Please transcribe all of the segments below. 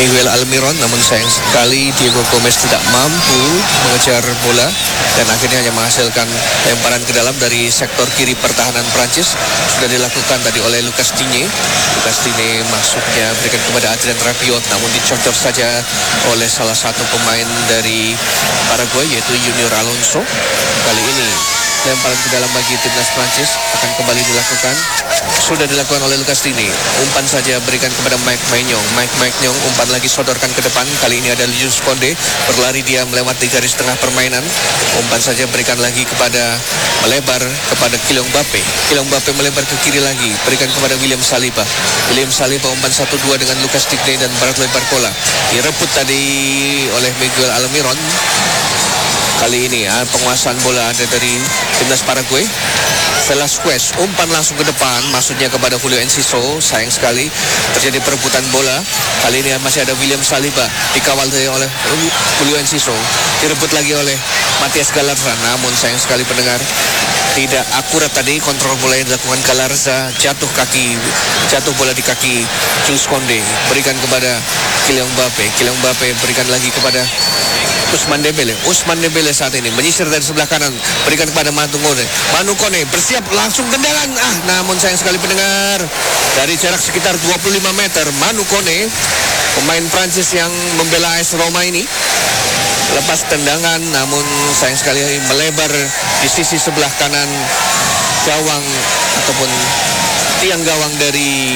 Miguel Almiron, namun sayang sekali Diego Gomez tidak mampu mengejar bola dan akhirnya hanya menghasilkan lemparan ke dalam dari sektor kiri pertahanan Prancis. Sudah dilakukan tadi oleh Lucas Digne. Lucas Digne masuknya berikan kepada Adrien Rabiot, namun dicocok saja oleh salah satu pemain dari Paraguay yaitu Junior Alonso. Kali ini lemparan ke dalam bagi timnas Prancis akan kembali dilakukan. Sudah dilakukan oleh Lucas Digne. Umpan saja berikan kepada Mike Maignan. Mike Maignan umpan lagi sodorkan ke depan. Kali ini ada Jules Koundé. Berlari dia melewati garis tengah permainan. Umpan saja berikan lagi kepada melebar kepada Kylian Mbappé. Kylian Mbappé melebar ke kiri lagi. Berikan kepada William Saliba. William Saliba umpan 1-2 dengan Lucas Digne dan Bradley Barcola. Direbut tadi oleh Miguel Almiron. Kali ini penguasaan bola ada dari timnas Paraguay. Velasquez umpan langsung ke depan, maksudnya kepada Julio Enciso. Sayang sekali terjadi perebutan bola. Kali ini masih ada William Saliba, dikawal oleh Julio Enciso. Direbut lagi oleh Matias Galarza. Namun sayang sekali pendengar, tidak akurat tadi kontrol bola yang dilakukan Galarza. Jatuh bola di kaki Jules Koundé. Berikan kepada Kylian Mbappé. Kylian Mbappé berikan lagi kepada Ousmane Dembélé. Ousmane Dembélé saat ini menyisir dari sebelah kanan, berikan kepada Manu Kone. Manu Kone bersiap langsung tendangan. Namun sayang sekali pendengar, dari jarak sekitar 25 meter Manu Kone, pemain Prancis yang membela AS Roma ini, lepas tendangan, namun sayang sekali melebar di sisi sebelah kanan gawang ataupun tiang gawang dari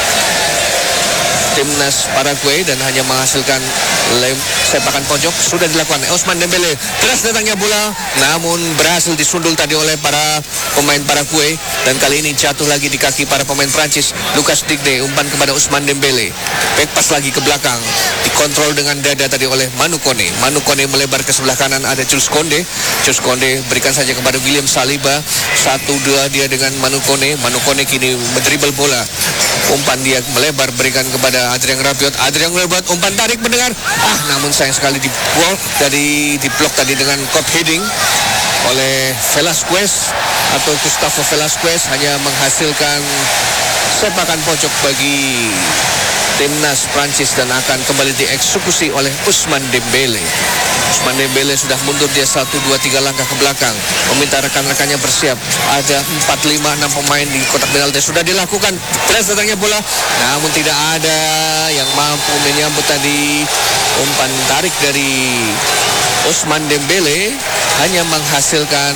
timnas Paraguay dan hanya menghasilkan sepakan pojok. Sudah dilakukan Ousmane Dembélé, deras datangnya bola, namun berhasil disundul tadi oleh para pemain Paraguay dan kali ini jatuh lagi di kaki para pemain Prancis. Lucas Digne umpan kepada Ousmane Dembélé, back pass lagi ke belakang, dikontrol dengan dada tadi oleh Manu Kone. Manu Kone melebar ke sebelah kanan, ada Jules Koundé. Jules Koundé berikan saja kepada William Saliba. 1-2 dia dengan Manu Kone. Manu Kone kini mendribel bola, umpan dia melebar berikan kepada Adrien Rabiot. Adrien Rabiot umpan tarik mendengar, namun sayang sekali diblok tadi dengan cop heading oleh Velasquez atau Gustavo Velasquez, hanya menghasilkan sepakan pojok bagi timnas Prancis dan akan kembali dieksekusi oleh Ousmane Dembélé. Ousmane Dembélé sudah mundur, dia 1-2-3 langkah ke belakang, meminta rekan-rekannya bersiap. Ada 4-5-6 pemain di kotak penalti. Sudah dilakukan, terus datangnya bola, namun tidak ada yang mampu menyambut tadi umpan tarik dari Ousmane Dembélé, hanya menghasilkan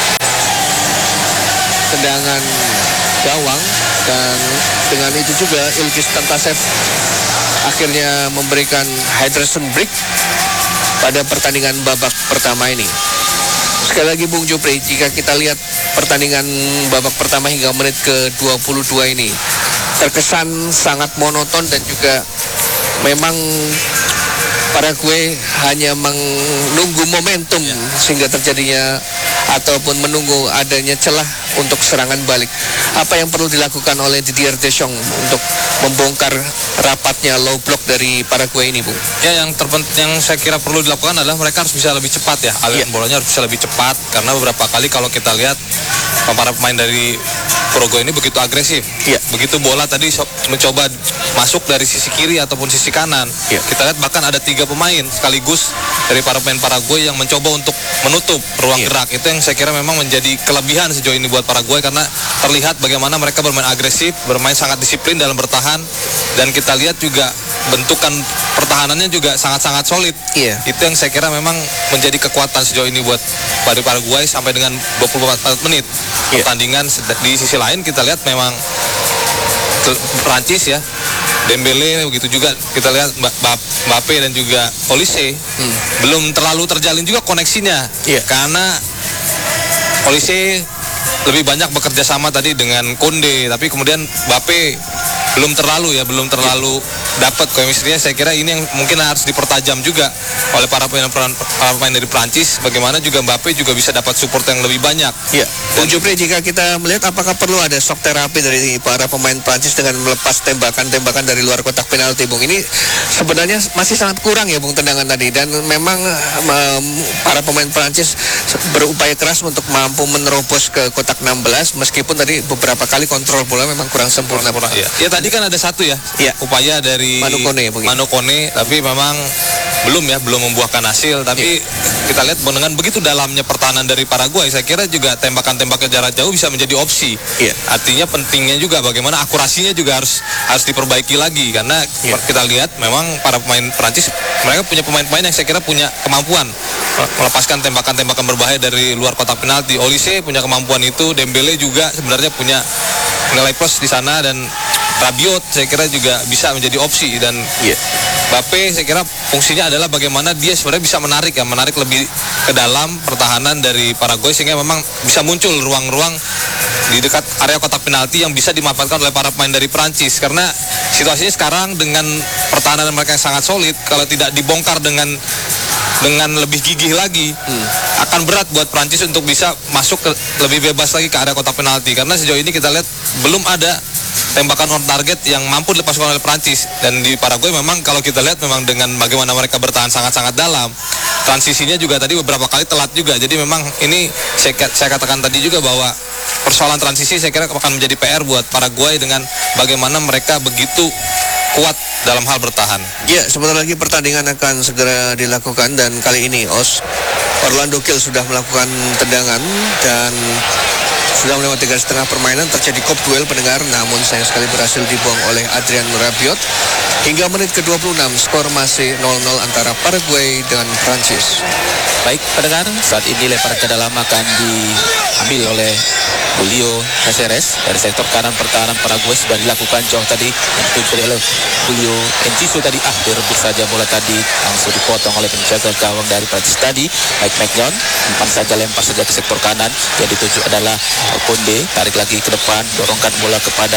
tendangan gawang. Dan dengan itu juga Ilgiz Tantasev akhirnya memberikan hydration break pada pertandingan babak pertama ini. Sekali lagi Bung Jupri, jika kita lihat pertandingan babak pertama hingga menit ke-22 ini terkesan sangat monoton dan juga memang Paraguay hanya menunggu momentum sehingga terjadinya ataupun menunggu adanya celah untuk serangan balik. Apa yang perlu dilakukan oleh Didier Deschamps untuk membongkar rapatnya low block dari Paraguay ini, Bung? Ya, yang terpenting yang saya kira perlu dilakukan adalah mereka harus bisa lebih cepat ya. Aliran bolanya harus bisa lebih cepat, karena beberapa kali kalau kita lihat para pemain dari Paraguay ini begitu agresif. Begitu bola tadi mencoba masuk dari sisi kiri ataupun sisi kanan. Kita lihat bahkan ada 3 pemain sekaligus dari para pemain Paraguay yang mencoba untuk menutup ruang gerak. Itu yang saya kira memang menjadi kelebihan sejauh ini buat Paraguay, karena terlihat bagaimana mereka bermain agresif, bermain sangat disiplin dalam bertahan, dan kita lihat juga bentukan pertahanannya juga sangat-sangat solid. Itu yang saya kira memang menjadi kekuatan sejauh ini buat Paraguay sampai dengan 24 menit pertandingan. Di sisi lain kita lihat memang Prancis ya, Dembélé begitu juga kita lihat Mbappé dan juga Olise belum terlalu terjalin juga koneksinya, karena Olise lebih banyak bekerja sama tadi dengan Koundé, tapi kemudian Mbappé belum terlalu dapat chemistry-nya. Saya kira ini yang mungkin harus dipertajam juga oleh para pemain dari Prancis, bagaimana juga Mbappé juga bisa dapat support yang lebih banyak. Bung Jupri, jika kita melihat apakah perlu ada shock terapi dari para pemain Prancis dengan melepas tembakan-tembakan dari luar kotak penalti, Bung? Ini sebenarnya masih sangat kurang ya, Bung, tendangan tadi, dan memang para pemain Prancis berupaya keras untuk mampu menerobos ke kotak 16, meskipun tadi beberapa kali kontrol bola memang kurang sempurna. Ya tadi tadi kan ada satu ya, upaya dari Manu Kone, tapi memang belum membuahkan hasil. Tapi kita lihat dengan begitu dalamnya pertahanan dari Paraguay, saya kira juga tembakan-tembakan jarak jauh bisa menjadi opsi. Artinya pentingnya juga bagaimana akurasinya juga harus diperbaiki lagi, karena kita lihat memang para pemain Prancis mereka punya pemain-pemain yang saya kira punya kemampuan melepaskan tembakan-tembakan berbahaya dari luar kotak penalti. Olise punya kemampuan itu, Dembele juga sebenarnya punya nilai plus di sana, dan Rabiot saya kira juga bisa menjadi opsi, dan Mbappe saya kira fungsinya adalah bagaimana dia sebenarnya bisa menarik lebih ke dalam pertahanan dari Paraguay sehingga memang bisa muncul ruang-ruang di dekat area kotak penalti yang bisa dimanfaatkan oleh para pemain dari Prancis, karena situasinya sekarang dengan pertahanan mereka yang sangat solid, kalau tidak dibongkar dengan lebih gigih lagi akan berat buat Prancis untuk bisa masuk lebih bebas lagi ke area kotak penalti, karena sejauh ini kita lihat belum ada tembakan on target yang mampu dilepaskan oleh Prancis. Dan di Paraguay memang kalau kita lihat memang dengan bagaimana mereka bertahan sangat-sangat dalam, transisinya juga tadi beberapa kali telat juga. Jadi memang ini saya katakan tadi juga bahwa persoalan transisi saya kira akan menjadi PR buat Paraguay dengan bagaimana mereka begitu kuat dalam hal bertahan. Ya, sebentar lagi pertandingan akan segera dilakukan, dan kali ini Orlando Kiel sudah melakukan tendangan dan sudah melewati garis tengah permainan. Terjadi kop duel pendengar, namun sayang sekali berhasil dibuang oleh Adrian Rabiot. Hingga menit ke-26 skor masih 0-0 antara Paraguay dan Prancis. Baik pendengar, saat ini lemparan ke dalam akan diambil oleh Julio Cáceres dari sektor kanan pertahanan Paraguay. Sudah dilakukan jauh tadi yang dituju oleh Julio Enciso tadi, direbut saja bola tadi, langsung dipotong oleh penjaga gawang dari Prancis tadi, Mike Maignan. Lempar saja ke sektor kanan, yang dituju adalah Konde, tarik lagi ke depan, dorongkan bola kepada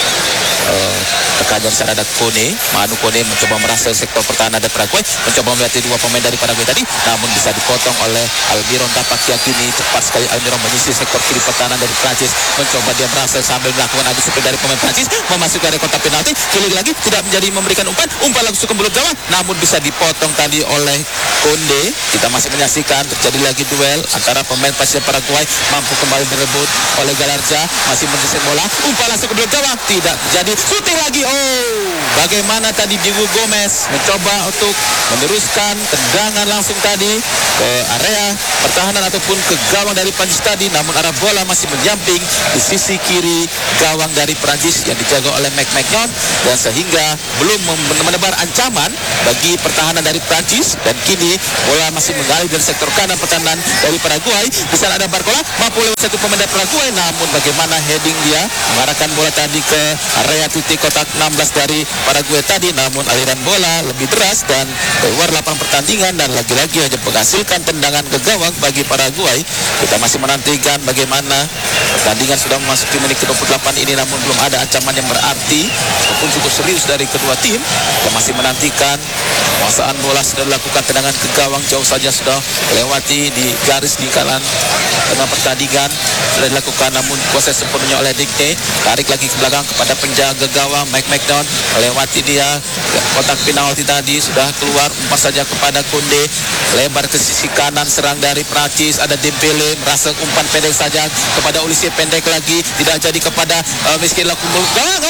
rekannya sana ada Manu Kone mencoba merasai sektor pertahanan dari Paraguay, mencoba melihat dua pemain dari Paraguay tadi, namun bisa dipotong oleh Almiron. Dapat yakini cepat sekali Almiron menyisir sektor kiri pertahanan dari Prancis, mencoba dia merasai sambil melakukan adu supir dari pemain Prancis, memasuki area kotak penalti, kali lagi tidak menjadi memberikan umpan langsung ke mulut gawang, namun bisa dipotong tadi oleh Konde. Kita masih menyaksikan terjadi lagi duel antara pemain Prancis Paraguay, mampu kembali direbut oleh Galarza, masih menyisir bola, umpan langsung ke mulut gawang, tidak jadi, shooting lagi. Bagaimana tadi Diego Gomez mencoba untuk meneruskan tendangan langsung tadi ke area pertahanan ataupun ke gawang dari Prancis tadi, namun arah bola masih menyamping di sisi kiri gawang dari Prancis yang dijaga oleh Mike Maignan, dan sehingga belum menebar ancaman bagi pertahanan dari Prancis. Dan kini bola masih mengalir dari sektor kanan pertahanan dari Paraguay. Di sana ada Barcola, mampu lewat satu pemain dari Paraguay, namun bagaimana heading dia mengarahkan bola tadi ke area titik kotak 16 dari Paraguay tadi, namun aliran bola lebih deras dan keluar lapangan pertandingan, dan lagi-lagi hanya menghasilkan tendangan ke gawang bagi Paraguay. Kita masih menantikan bagaimana pertandingan sudah memasuki menit ke-28 ini, namun belum ada ancaman yang berarti ataupun cukup serius dari kedua tim. Kita masih menantikan penguasaan bola, sudah dilakukan tendangan ke gawang jauh saja, sudah melewati di garis di kanan tengah pertandingan, sudah dilakukan, namun kuasai sepenuhnya oleh Digne. Tarik lagi ke belakang kepada penjaga gawang Mike Maignan, melewati dia kotak penalti tadi, sudah keluar, umpan saja kepada Konde, lebar ke sisi kanan, serang dari Prancis, ada Dembele, merasa umpan pendek saja kepada Olise, pendek lagi, tidak jadi kepada Miskin Lakumul gawang.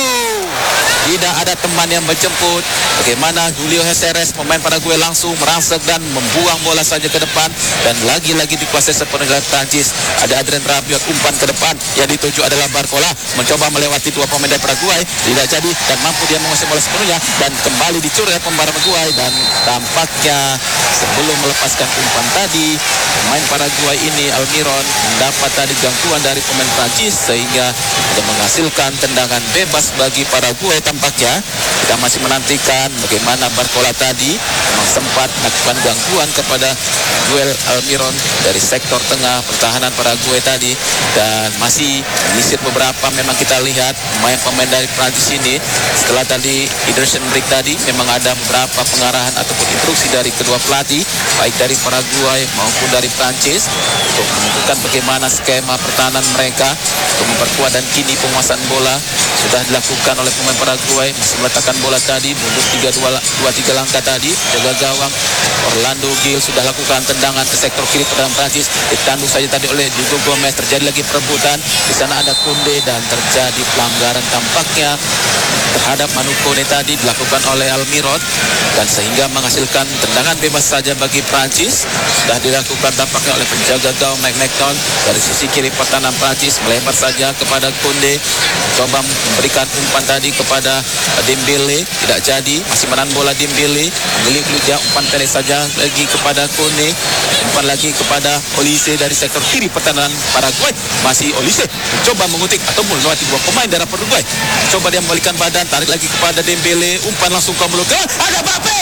Tidak ada teman yang menjemput. Bagaimana Julio Cáceres, pemain Paraguay, langsung merangsek dan membuang bola saja ke depan, dan lagi-lagi dikuasai sepenuhnya Prancis. Ada Adrian Rabiot, umpan ke depan, yang dituju adalah Barcola, mencoba melewati dua pemain dari Paraguay, tidak jadi, dan mampu dia menguasai bola sepenuhnya, dan kembali dicuri oleh pemain Paraguay. Dan tampaknya sebelum melepaskan umpan tadi, pemain Paraguay ini Almiron mendapat tadi gangguan dari pemain Prancis, sehingga sudah menghasilkan tendangan bebas bagi Paraguay. Tampaknya kita masih menantikan bagaimana Barcola tadi memang sempat melakukan gangguan kepada duel Almiron dari sektor tengah pertahanan Paraguay tadi, dan masih menyisir beberapa. Memang kita lihat pemain-pemain dari Prancis ini setelah tadi hydration break tadi, memang ada beberapa pengarahan ataupun instruksi dari kedua pelatih baik dari Paraguay maupun dari Prancis untuk menentukan bagaimana skema pertahanan mereka untuk memperkuat. Dan kini penguasaan bola sudah dilakukan oleh pemain Paraguay, masih tekan bola tadi, mundur 2-3 langkah tadi, jaga gawang Orlando Gil sudah lakukan tendangan ke sektor kiri pertahanan Prancis, ditandu saja tadi oleh Diego Gomez. Terjadi lagi perebutan, di sana ada Kunde dan terjadi pelanggaran tampaknya terhadap Manu Kone tadi dilakukan oleh Almiron, dan sehingga menghasilkan tendangan bebas saja bagi Prancis. Sudah dilakukan tampaknya oleh penjaga gawang Mike McDonald dari sisi kiri pertahanan Prancis, melebar saja kepada Kunde, coba memberikan umpan tadi kepada Dembele, tidak jadi, masih menahan bola Dembele, memilih dia umpan pendek saja lagi kepada Kone, umpan lagi kepada Olise dari sektor kiri pertahanan Paraguay. Masih Olise mencoba mengutik atau melewati dua pemain dari Paraguay, coba dia membalikan badan, tarik lagi kepada Dembele, umpan langsung ke mulut, ada Mbappe,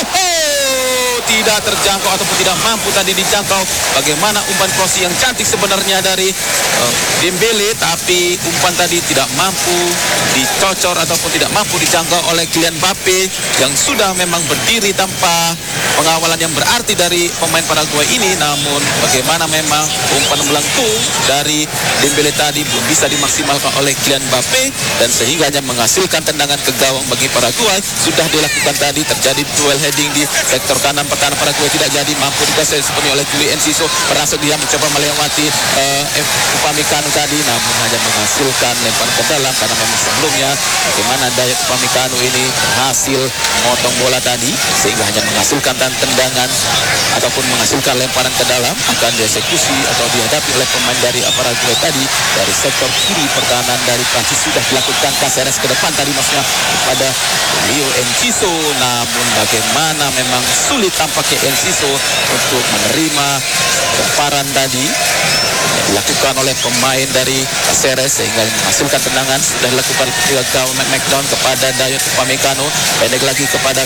tidak terjangkau ataupun tidak mampu tadi dijangkau. Bagaimana umpan crossing yang cantik sebenarnya dari Dembele, tapi umpan tadi tidak mampu dicocor ataupun tidak mampu dijangkau oleh Kylian Mbappe yang sudah memang berdiri tanpa pengawalan yang berarti dari pemain Paraguay ini. Namun bagaimana memang umpan melengkung dari Dembele tadi belum bisa dimaksimalkan oleh Kylian Mbappe, dan sehingga hanya menghasilkan tendangan ke gawang bagi Paraguay. Sudah dilakukan tadi, terjadi duel heading di sektor kanan pertahanan Paraguay, tidak jadi, mampu dikuasai sepenuhnya oleh Julio Enciso. Berhasil dia mencoba melewati Upamecano tadi, namun hanya menghasilkan lempar ke dalam, karena memang sebelumnya bagaimana Dayot Upamecano ini berhasil memotong bola tadi, sehingga hanya menghasilkan tendangan ataupun menghasilkan lemparan ke dalam, akan dieksekusi atau dihadapi oleh pemain dari Paraguay tadi. Dari sektor kiri pertahanan dari Prancis sudah dilakukan Caceres ke depan tadi, maksudnya kepada Julio Enciso, namun bagaimana memang sulit tampaknya Enciso untuk menerima lemparan tadi dilakukan oleh pemain dari Caceres, sehingga menghasilkan tendangan. Sudah dilakukan gawang McDonald kepada Dayot Upamecano, pendek lagi kepada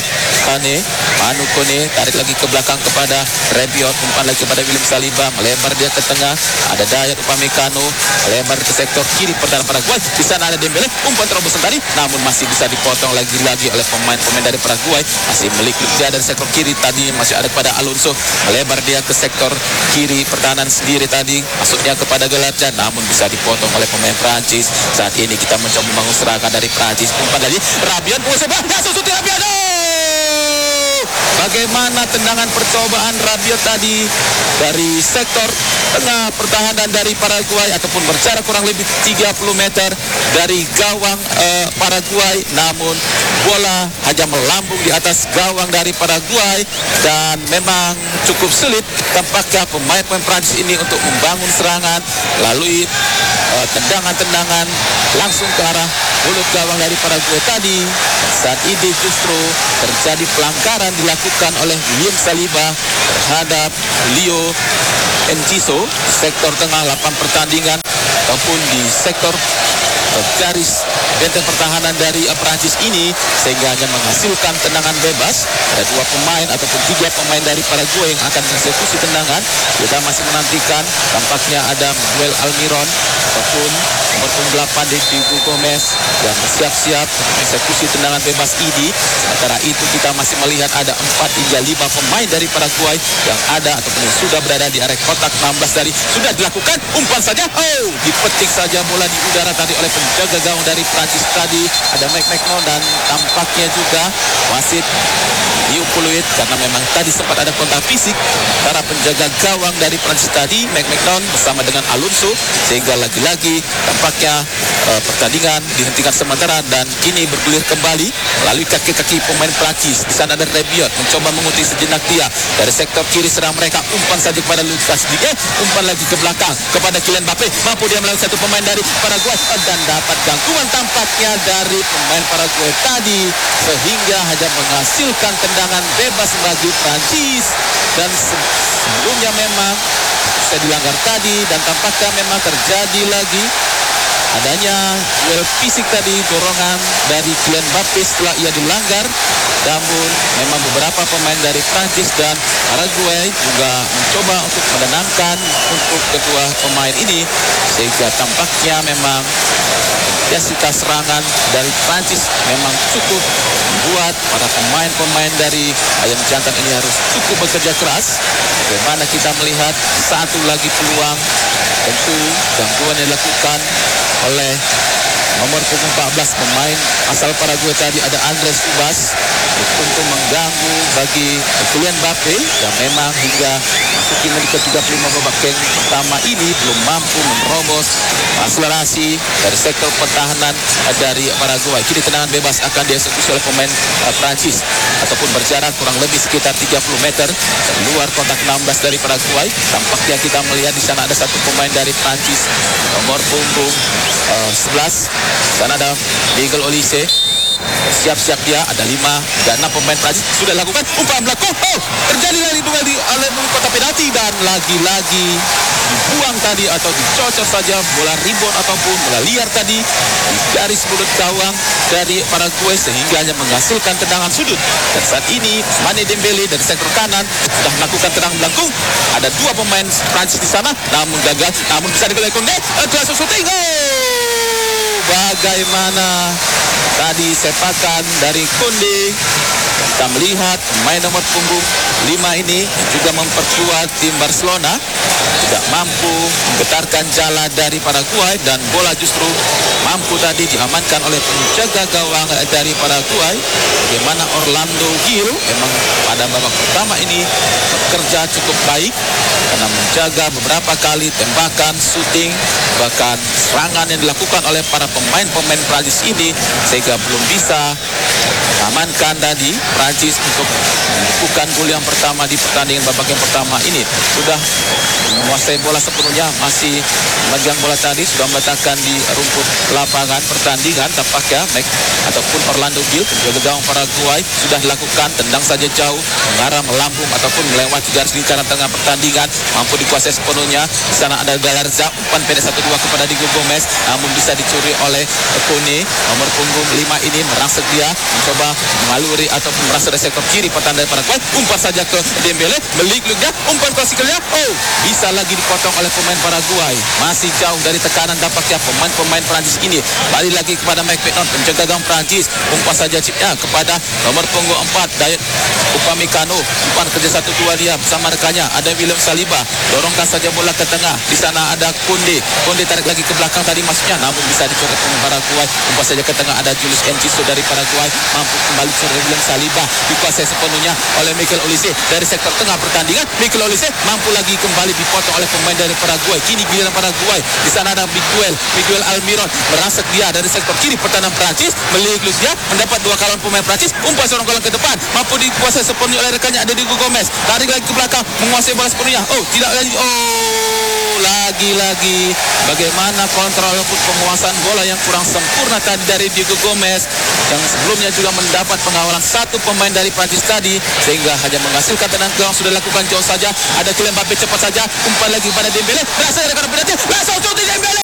Manu Kone, tarik lagi ke belakang kepada Rabiot, umpan lagi kepada William Saliba, melebar dia ke tengah, ada Dayot Upamecano, melebar ke sektor kiri pertahanan Paraguay. Di sana ada Dembele, umpan terobosan tadi, namun masih bisa dipotong lagi-lagi oleh pemain-pemain dari Paraguay. Masih meliklik dia dari sektor kiri tadi, masih ada kepada Alonso, melebar dia ke sektor kiri pertahanan sendiri tadi, masuknya kepada Gelarja, namun bisa dipotong oleh pemain Prancis. Saat ini kita mencoba membangun serangan dari Prancis, umpan lagi Rabiot, Rabiot. Bagaimana tendangan percobaan Rabiot tadi dari sektor tengah pertahanan dari Paraguay, ataupun berjarak kurang lebih 30 meter dari gawang Paraguay, namun bola hanya melambung di atas gawang dari Paraguay, dan memang cukup sulit tampaknya pemain-pemain Prancis ini untuk membangun serangan melalui tendangan-tendangan langsung ke arah mulut gawang dari Paraguay tadi. Saat ini justru terjadi pelanggaran dilakukan oleh William Saliba terhadap Julio Enciso sektor tengah lapangan pertandingan ataupun di sektor garis benteng pertahanan dari Prancis ini, sehingga hanya menghasilkan tendangan bebas. Ada dua pemain ataupun tiga pemain dari Paraguay yang akan mengeksekusi tendangan. Kita masih menantikan, tampaknya ada Miguel Almiron ataupun nomor 8 Diego Gomez yang bersiap-siap mengeksekusi tendangan bebas ini. Sementara itu kita masih melihat ada 4 hingga 5 pemain dari Paraguay yang ada ataupun yang sudah berada di area kotak 16 dari sudah dilakukan umpan saja. Dipetik saja bola di udara tadi oleh penjaga gawang dari Prancis tadi, ada Mike McDonald, dan tampaknya juga wasit Puluit, karena memang tadi sempat ada kontak fisik antara penjaga gawang dari Prancis tadi, Mike McDonald bersama dengan Alonso, sehingga lagi-lagi tampaknya pertandingan dihentikan sementara dan kini bergulir kembali melalui kaki-kaki pemain Prancis. Di sana ada Rabiot mencoba mengutip sejenak dia dari sektor kiri serang mereka, umpan saja kepada Lucas Digne, umpan lagi ke belakang kepada Kylian Mbappe, mampu dia melalui satu pemain dari Paraguay dan dapat gangguan tampaknya dari pemain Paraguay tadi, sehingga hanya menghasilkan tendangan bebas bagi Prancis. Dan sebelumnya memang bisa dilanggar tadi, dan tampaknya memang terjadi lagi adanya duel fisik tadi, dorongan dari Kylian Mbappe setelah ia dilanggar. Namun memang beberapa pemain dari Prancis dan Paraguay juga mencoba untuk menenangkan untuk kedua pemain ini, sehingga tampaknya memang intensitas serangan dari Prancis memang cukup membuat para pemain-pemain dari Ayam Jantan ini harus cukup bekerja keras. Bagaimana kita melihat satu lagi peluang, tentu gangguan yang dilakukan oleh nomor punggung 14 pemain asal Paraguay tadi ada Andres Ubas untuk mengganggu bagi Kylian Mbappe yang memang hingga masuki menit ke-35 babak pertama ini belum mampu menerobos akselerasi dari sektor pertahanan dari Paraguay. Kini tendangan bebas akan dieksekusi oleh pemain Prancis ataupun berjarak kurang lebih sekitar 30 meter luar kotak 16 dari Paraguay. Tampaknya kita melihat di sana ada satu pemain dari Prancis nomor punggung 11. Sana ada Miguel Olise. Siap-siap dia, ada 5 dan 6 pemain Prancis sudah lakukan umpan belakang. Terjadi lagi duel di oleh kotak penalti dan lagi-lagi dibuang tadi atau dicocor saja bola rebound ataupun bola liar tadi di garis mulut gawang dari Paraguay sehingga hanya menghasilkan tendangan sudut. Dan saat ini Ousmane Dembele dari sektor kanan sudah melakukan tendangan belakang. Ada 2 pemain Prancis di sana namun gagal, namun bisa digolek Koundé. Kelas shooting. Bagaimana tadi sepakan dari Koundé. Kita melihat pemain nomor punggung 5 ini juga memperkuat tim Barcelona tidak mampu menggetarkan jala dari Paraguay dan bola justru mampu tadi diamankan oleh penjaga gawang dari Paraguay. Bagaimana Orlando Gil memang pada babak pertama ini bekerja cukup baik karena menjaga beberapa kali tembakan, shooting, bahkan serangan yang dilakukan oleh para pemain-pemain Prancis ini sehingga belum bisa amankan tadi Prancis untuk melakukan gol yang pertama di pertandingan babak yang pertama ini. Sudah menguasai bola sepenuhnya, masih memegang bola tadi, sudah meletakkan di rumput lapangan pertandingan. Tampaknya Mac ataupun Orlando Gil penjaga gawang Paraguay sudah dilakukan tendang saja jauh mengarah melambung ataupun melewati garis lingkaran tengah pertandingan, mampu dikuasai sepenuhnya. Di sana ada Galarza, umpan pendek 1-2 kepada Diego Gomez namun bisa dicuri oleh Koundé. Nomor punggung 5 ini merangsek dia mencoba mengaluri ataupun merasa dari sektor kiri pertahanan dari Paraguay. Umpan saja ke Dembele, melik-liknya, umpan klasikalnya. Bisa lagi dipotong oleh pemain Paraguay. Masih jauh dari tekanan tampaknya pemain-pemain Prancis ini. Balik lagi kepada Mike Maignan, penjaga gawang Prancis. Umpan saja chipnya kepada nomor punggung 4 Dayot Upamecano. Umpan kerja 1-2 dia bersama rekannya. Ada William Saliba, dorongkan saja bola ke tengah. Di sana ada Koundé. Koundé tarik lagi ke belakang tadi masuknya namun bisa dicoret pemain Paraguay. Umpan saja ke tengah, ada Julius Enciso dari Paraguay, mampu kembali ke William Saliba, dikuasai sepenuhnya oleh Miguel Olise dari sektor tengah pertandingan. Miguel Olise mampu lagi kembali dipotong oleh pemain dari Paraguay. Kini giliran Paraguay. Di sana ada Miguel Almiron, merangsek dia dari sektor kiri pertahanan Prancis, melihat dia mendapat 2 kawan pemain Prancis. Umpan seorang golong ke depan, mampu dikuasai sepenuhnya oleh rekannya ada Diego Gomez. Tarik lagi ke belakang, menguasai bola sepenuhnya. Tidak lagi. Lagi-lagi bagaimana kontrol ataupun penguasaan bola yang kurang sempurna tadi dari Diego Gomez yang sebelumnya juga mendapat pengawalan 1 pemain dari Prancis tadi sehingga hanya menghasilkan tendangan gawang sudah dilakukan jauh saja. Ada Kylian Mbappe cepat saja, umpan lagi pada Dembele, berhasil dari kotak penalti, langsung shooting Dembele.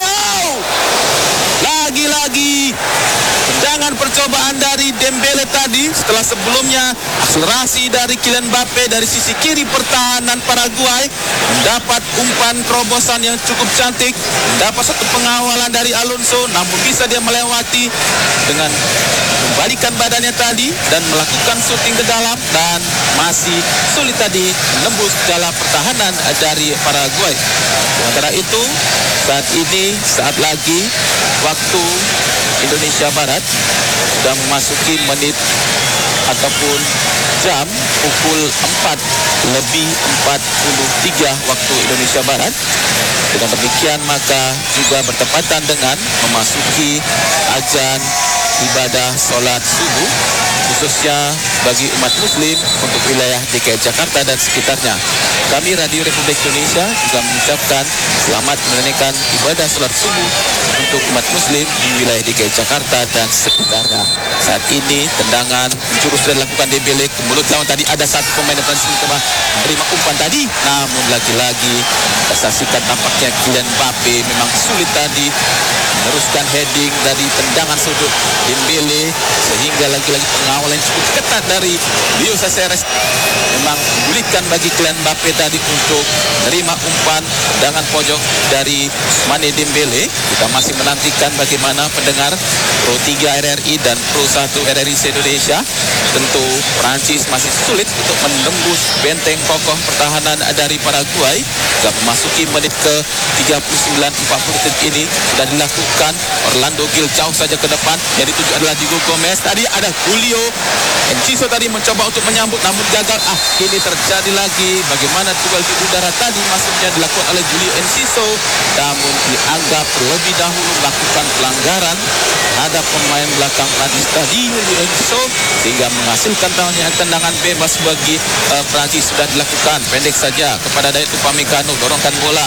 Lagi-lagi tendangan percobaan dari Dembele tadi setelah sebelumnya akselerasi dari Kylian Mbappe dari sisi kiri pertahanan Paraguay, mendapat umpan terobosan yang cukup cantik, mendapat satu pengawalan dari Alonso namun bisa dia melewati dengan membalikan badannya tadi dan melakukan shooting ke dalam dan masih sulit tadi menembus dalam pertahanan dari Paraguay. Sementara itu saat lagi waktu Indonesia Barat sudah memasuki menit ataupun jam pukul 4:43 waktu Indonesia Barat. Dengan demikian maka juga bertepatan dengan memasuki azan ibadah sholat subuh khususnya bagi umat muslim untuk wilayah DKI Jakarta dan sekitarnya. Kami Radio Republik Indonesia juga mengucapkan selamat menunaikan ibadah sholat subuh untuk umat muslim di wilayah DKI Jakarta dan sekitarnya. Saat ini tendangan menjurus sudah dilakukan Dembele ke mulut lawan tadi. Ada 1 pemain depan sini coba menerima umpan tadi namun lagi-lagi kita saksikan tampaknya Kylian Mbappe memang sulit tadi meneruskan heading dari tendangan sudut Dembele sehingga lagi-lagi pengawalan cukup ketat dari Leo Caceres memang menyulitkan bagi Kylian Mbappe tadi untuk menerima umpan tendangan pojok dari Ousmane Dembele. Kita masih menantikan bagaimana pendengar Pro 3 RRI dan Pro 1 RRI Indonesia. Tentu Prancis masih sulit untuk menembus benteng kokoh pertahanan dari Paraguay. Sudah memasuki menit ke 39-40 ini sudah dilakukan dilakukan. Orlando Gil jauh saja ke depan. Yang dituju adalah Diego Gomez. Tadi ada Julio Enciso tadi mencoba untuk menyambut namun gagal. Kini terjadi lagi. Bagaimana duel di udara tadi maksudnya dilakukan oleh Julio Enciso, namun dianggap terlebih dahulu melakukan pelanggaran terhadap pemain belakang Prancis tadi, Julio Enciso, sehingga menghasilkan tendangan bebas bagi Prancis. Sudah dilakukan pendek saja kepada Dayot Upamecano, dorongkan bola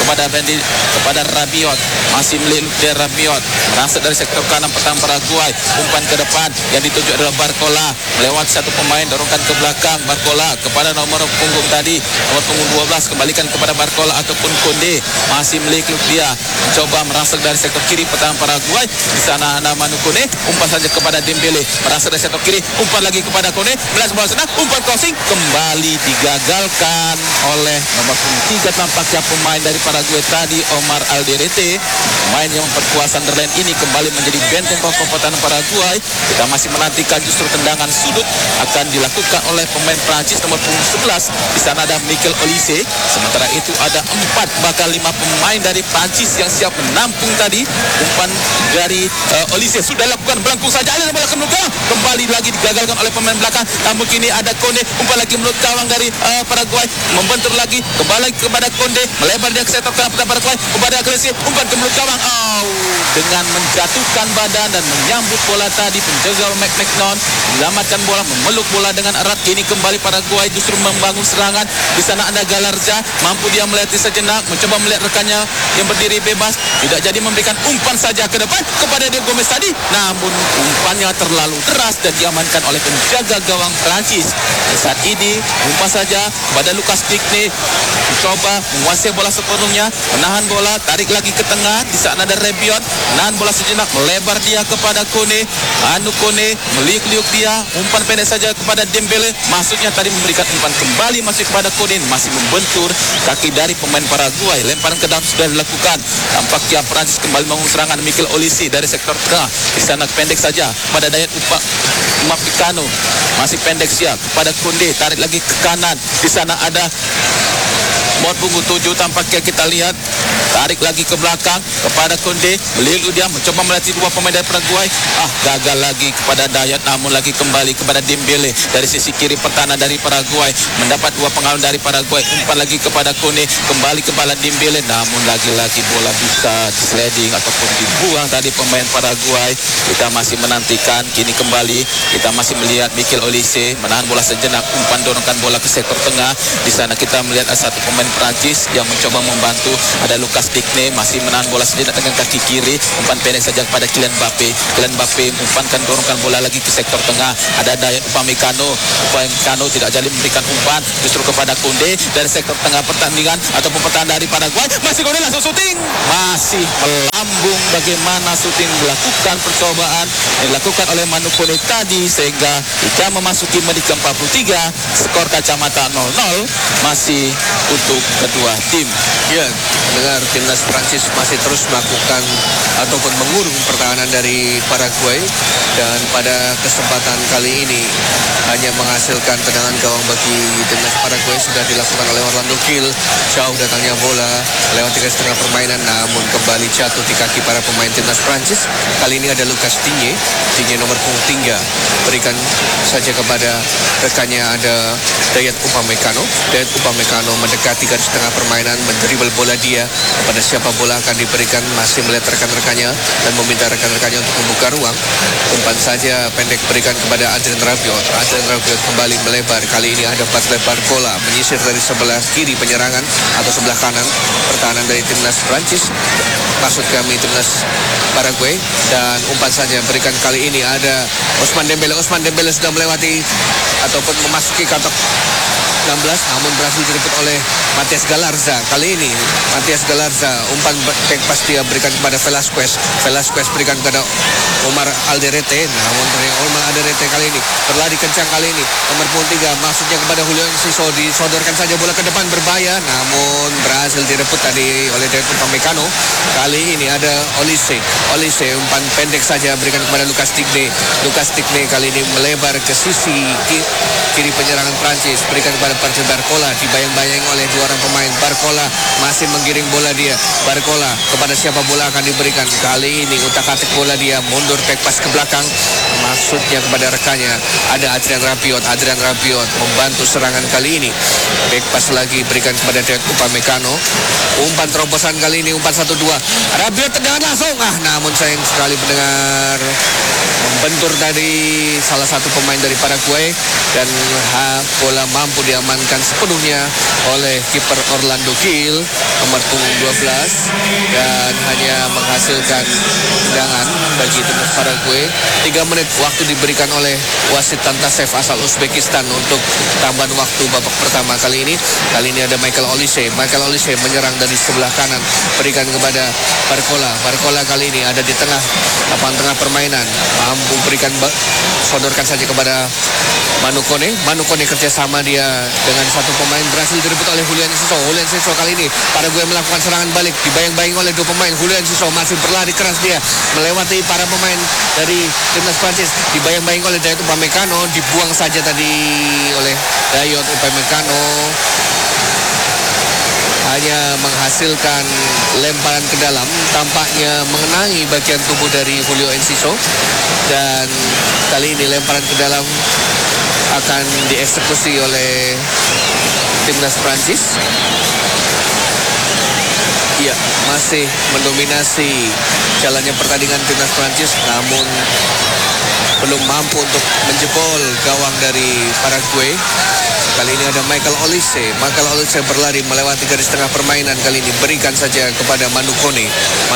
kepada Rabiot, masih milik Rabiot, merasuk dari sektor kanan pertahanan Paraguay, umpan ke depan yang dituju adalah Barcola, melewati satu pemain, dorongkan ke belakang Barcola kepada nomor punggung tadi, nomor punggung 12, kembalikan kepada Barcola ataupun Konde, masih milik dia, mencoba merasuk dari sektor kiri pertahanan Paraguay. Di sana ada Manu Kone, umpan saja kepada Dembele, merasuk dari sektor kiri, umpan lagi kepada Kone, melas bola sana, umpan crossing kembali digagalkan oleh nomor punggung 3 tampaknya pemain dari Paraguay tadi, Omar Alderete. Pemain yang memperkuat Sunderland ini kembali menjadi benteng kokoh pertahanan Paraguay. Kita masih menantikan justru tendangan sudut akan dilakukan oleh pemain Prancis nomor punggung 11. Di sana ada Mikel Olise. Sementara itu ada 4 bahkan 5 pemain dari Prancis yang siap menampung tadi. Umpan dari Olise sudah lakukan, melengkung saja, ada bola ke belakang, kembali lagi digagalkan oleh pemain belakang. Namun kini ada Konde, umpan lagi menurut gawang dari Paraguay, membentur lagi, kembali kepada Konde, melebar dia ke sektor kanan Paraguay, kepada Olise, umpan ke mulut gawang. Dengan menjatuhkan badan dan menyambut bola tadi, penjaga McNaughton menyelamatkan bola, memeluk bola dengan erat. Kini kembali Paraguay justru membangun serangan. Di sana ada Galarza, mampu dia melihat sejenak, mencoba melihat rekannya yang berdiri bebas, tidak jadi memberikan umpan saja ke depan kepada Diego Gomez tadi, namun umpannya terlalu deras dan diamankan oleh penjaga gawang Prancis. Saat ini umpan saja kepada Lucas Digne, mencoba menguasai bola sepenuhnya, menahan bola, tarik lagi ke tengah. Di sana ada Rabiot, menahan bola sejenak, melebar dia kepada Kone, Kone meliuk-liuk dia, umpan pendek saja kepada Dembele, maksudnya tadi memberikan umpan kembali masih kepada Kone, masih membentur kaki dari pemain Paraguay. Lemparan ke dalam sudah dilakukan, tampaknya Prancis kembali membangun serangan. Mikel Olise dari sektor tengah, di sana pendek saja pada Dayot Upamecano, masih pendek siap kepada Konde, tarik lagi ke kanan. Di sana ada nomor punggung 7 tampaknya kita lihat, tarik lagi ke belakang kepada Konde, melihat dia mencoba melatih 2 pemain dari Paraguay, gagal lagi kepada Dayot, namun lagi kembali kepada Dembele dari sisi kiri pertahanan dari Paraguay, mendapat 2 pengalaman dari Paraguay, umpan lagi kepada Konde, kembali kepada Dembele, namun lagi-lagi bola bisa sliding ataupun dibuang tadi pemain Paraguay. Kita masih menantikan, kini kembali kita masih melihat Mikel Olise menahan bola sejenak, umpan dorongkan bola ke sektor tengah. Di sana kita melihat ada satu pemain Prancis yang mencoba membantu, ada Lucas Digne, masih menahan bola sejenak dengan kaki kiri, umpan pendek saja kepada Kylian Mbappe, umpankan dorongkan bola lagi ke sektor tengah. Ada Dayot Upamecano tidak jadi memberikan umpan, justru kepada Konde dari sektor tengah pertandingan ataupun pertahanan dari Paraguay. Masih Konde langsung syuting, masih melambung. Bagaimana syuting dilakukan, percobaan yang dilakukan oleh Manu Kone tadi, sehingga jika memasuki menit ke-43 skor kacamata 0-0 masih untuk kedua tim. Ya, dengar timnas Prancis masih terus melakukan ataupun mengurung pertahanan dari Paraguay, dan pada kesempatan kali ini hanya menghasilkan tendangan gawang bagi timnas Paraguay. Sudah dilakukan oleh Orlando Gil, jauh datangnya bola lewat 3,5 permainan, namun kembali jatuh di kaki para pemain timnas Prancis. Kali ini ada Lucas Digne nomor punggung 3, berikan saja kepada rekannya, ada Dayot Upamecano. Dayot Upamecano mendekati garis tengah permainan, mendribble bola dia, kepada siapa bola akan diberikan, masih melihat rekan-rekannya dan meminta rekan-rekannya untuk membuka ruang. Umpan saja pendek berikan kepada Adrien Rabiot. Adrien Rabiot kembali melebar, kali ini ada 4 lebar bola menyisir dari sebelah kiri penyerangan atau sebelah kanan pertahanan dari timnas Prancis, maksud kami timnas Paraguay, dan umpan saja berikan kali ini ada Ousmane Dembele sudah melewati ataupun memasuki kotak 16, namun berhasil direbut oleh Matias Galarza. Kali ini Matias Galarza, umpan back pas dia berikan kepada Velasquez berikan kepada Omar Alderete, namun Omar Alderete kali ini berlari kencang, kali ini nomor punggung 3 maksudnya kepada Julio Enciso, disodorkan saja bola ke depan berbahaya, namun berhasil direbut tadi oleh Dayot Upamecano. Kali ini ada Olise, umpan pendek saja berikan kepada Lucas Digne kali ini melebar ke sisi kiri penyerangan Prancis, berikan kepada Barcola, dibayang-bayang oleh dua orang pemain. Barcola masih menggiring bola dia. Barcola kepada siapa bola akan diberikan? Kali ini utak-atik bola dia, mundur back pass ke belakang, maksudnya kepada rekannya. Ada Adrian Rabiot membantu serangan kali ini. Back pass lagi berikan kepada Dayot Upamecano. Umpan terobosan kali ini, umpan 1-2. Rabiot tendangan langsung. Namun sayang sekali pendengar, membentur dari salah satu pemain dari Paraguay dan bola mampu diamankan sepenuhnya oleh kiper Orlando Gil, nomor punggung 12, dan hanya menghasilkan tendangan bagi timnas Paraguay. 3 menit waktu diberikan oleh wasit Tantasev asal Uzbekistan untuk tambahan waktu babak pertama kali ini. Kali ini ada Michael Olise menyerang dari sebelah kanan, berikan kepada Barcola kali ini ada di tengah lapangan tengah permainan, mampu berikan sodorkan saja kepada Manu Kone kerjasama dia dengan satu pemain, berhasil direbut oleh Julian Enciso kali ini. Paraguay melakukan serangan balik, dibayang-bayang oleh dua pemain. Julian Enciso masih berlari keras dia melewati para pemain dari timnas Prancis, dibayang-bayang oleh Dayot Upamecano, dibuang saja tadi oleh Dayot Upamecano, hanya menghasilkan lemparan ke dalam, tampaknya mengenai bagian tubuh dari Julio Enciso, dan kali ini lemparan ke dalam akan dieksekusi oleh timnas Prancis. Ya, masih mendominasi jalannya pertandingan timnas Prancis, namun belum mampu untuk menjebol gawang dari Paraguay. Kali ini ada Michael Olise berlari melewati garis tengah permainan. Kali ini berikan saja kepada Manu Kone,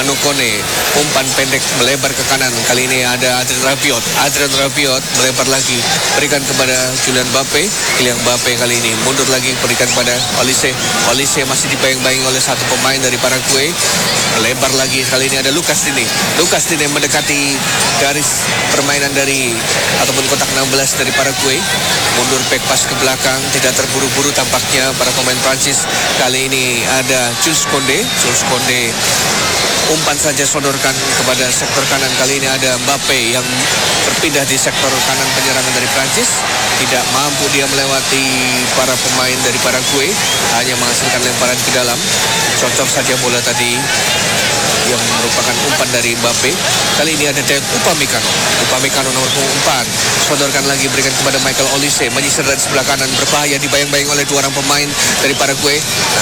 umpan pendek melebar ke kanan. Kali ini ada Adrian Rabiot melebar lagi, berikan kepada Kylian Mbappe kali ini mundur lagi, berikan kepada Olise masih dibayang-bayang oleh satu pemain dari Paraguay, melebar lagi. Kali ini ada Lucas Digne mendekati garis permainan dari ataupun kotak 16 dari Paraguay, mundur back pass ke belakang, tidak terburu-buru tampaknya para pemain Prancis. Kali ini ada Jules Koundé, umpan saja sodorkan kepada sektor kanan. Kali ini ada Mbappe yang berpindah di sektor kanan penyerangan dari Prancis, tidak mampu dia melewati para pemain dari Paraguay, hanya menghasilkan lemparan ke dalam. Cocok saja bola tadi yang merupakan umpan dari Mbappe. Kali ini ada Dayot Upamecano nomor punggung 4, sodorkan lagi, berikan kepada Michael Olise, menyisir dari sebelah kanan, berbahaya, dibayang-bayang oleh dua orang pemain dari Paraguay.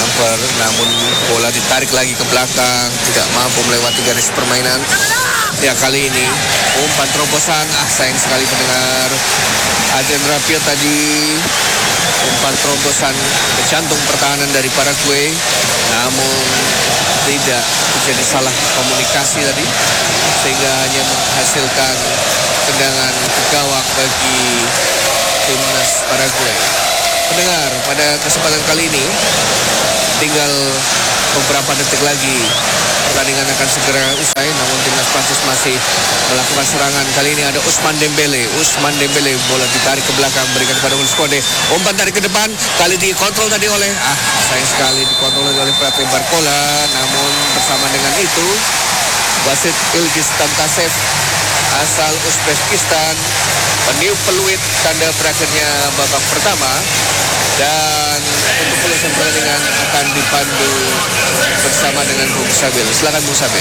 Namun bola ditarik lagi ke belakang, tidak mampu melewati garis permainan. Ya, kali ini umpan terobosan, sayang sekali pendengar, Adrian Rabiot tadi umpan terobosan ke jantung pertahanan dari Paraguay, namun tidak terjadi salah komunikasi tadi sehingga hanya menghasilkan tendangan ke gawang bagi timnas Paraguay. Pendengar, pada kesempatan kali ini tinggal beberapa detik lagi pertandingan akan segera usai, namun timnas Prancis masih melakukan serangan. Kali ini ada Ousmane Dembele, bola ditarik ke belakang, berikan kepada Jules Koundé, umpan tarik ke depan, kali dikontrol tadi oleh sayang sekali dikontrol oleh Barcola, namun bersama dengan itu wasit Ilgiz Tantasev asal Uzbekistan meniup peluit tanda berakhirnya babak pertama, dan untuk peluang pertandingan akan dipandu bersama dengan Bung Sabil. Silakan Bung Sabil.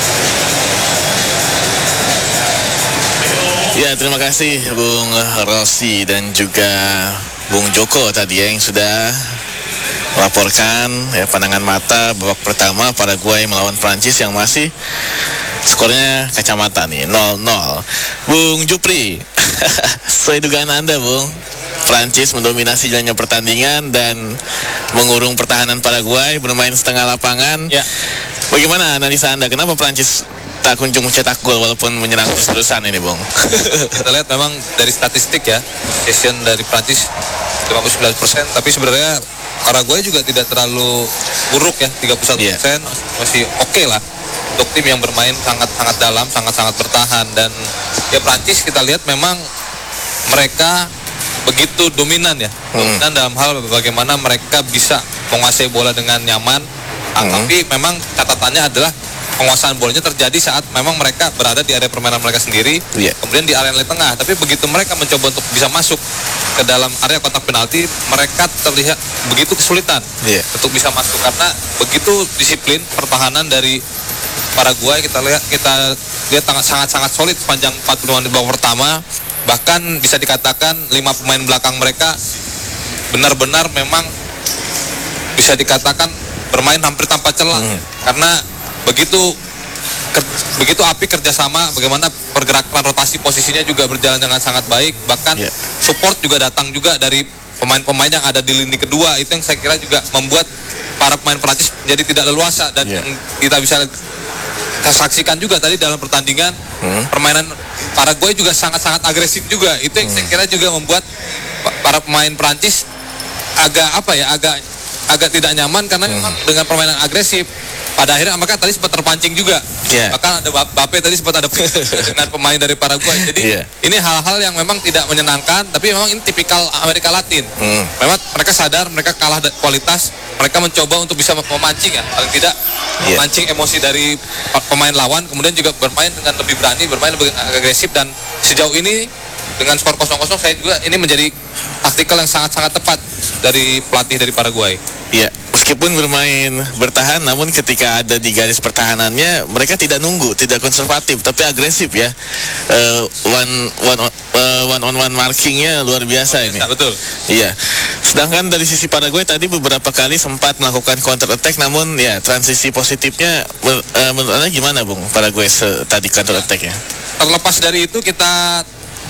Ya, terima kasih Bung Rossi dan juga Bung Joko tadi yang sudah melaporkan pandangan mata babak pertama Paraguay melawan Prancis yang masih skornya kacamata nih 0-0. Bung Jupri, sesuai dugaan Anda Bung, Prancis mendominasi jalannya pertandingan dan mengurung pertahanan Paraguay, bermain setengah lapangan. Ya. Bagaimana analisa Anda? Kenapa Prancis tak kunjung mencetak gol walaupun menyerang terus-terusan ini, Bung? Kita lihat memang dari statistik ya, possession dari Prancis 59%, tapi sebenarnya Paraguay juga tidak terlalu buruk ya, 31%, masih oke lah untuk tim yang bermain sangat-sangat dalam, sangat-sangat bertahan. Dan ya Prancis kita lihat memang mereka begitu dominan ya, dominan dalam hal bagaimana mereka bisa menguasai bola dengan nyaman. Tapi memang catatannya adalah penguasaan bolanya terjadi saat memang mereka berada di area permainan mereka sendiri, kemudian di area tengah. Tapi begitu mereka mencoba untuk bisa masuk ke dalam area kotak penalti, mereka terlihat begitu kesulitan untuk bisa masuk karena begitu disiplin pertahanan dari Paraguay. Kita lihat sangat solid sepanjang 45 menit babak pertama. Bahkan bisa dikatakan 5 pemain belakang mereka benar-benar memang bisa dikatakan bermain hampir tanpa celah karena begitu api kerjasama, bagaimana pergerakan rotasi posisinya juga berjalan dengan sangat baik. Bahkan support juga datang juga dari pemain-pemain yang ada di lini kedua. Itu yang saya kira juga membuat para pemain Prancis menjadi tidak leluasa. Dan yang kita bisa saksikan juga tadi dalam pertandingan, permainan Paraguay juga sangat-sangat agresif juga. Itu yang saya kira juga membuat para pemain Prancis agak tidak nyaman karena memang dengan permainan agresif pada akhirnya mereka tadi sempat terpancing juga. Bahkan ada Mbappe tadi sempat ada dengan pemain dari Paraguay. Jadi ini hal-hal yang memang tidak menyenangkan, tapi memang ini tipikal Amerika Latin. Memang mereka sadar mereka kalah kualitas, mereka mencoba untuk bisa memancing paling tidak memancing emosi dari pemain lawan, kemudian juga bermain dengan lebih berani, bermain lebih agresif. Dan sejauh ini dengan skor 0-0 saya juga ini menjadi taktikal yang sangat-sangat tepat dari pelatih dari Paraguay. Meskipun bermain bertahan, namun ketika ada di garis pertahanannya mereka tidak nunggu, tidak konservatif, tapi agresif ya. One on one markingnya luar biasa ini. Betul. Sedangkan dari sisi Paraguay tadi beberapa kali sempat melakukan counter attack, namun transisi positifnya menurut Anda gimana, Bung? Paraguay tadi counter attack-nya. Terlepas dari itu kita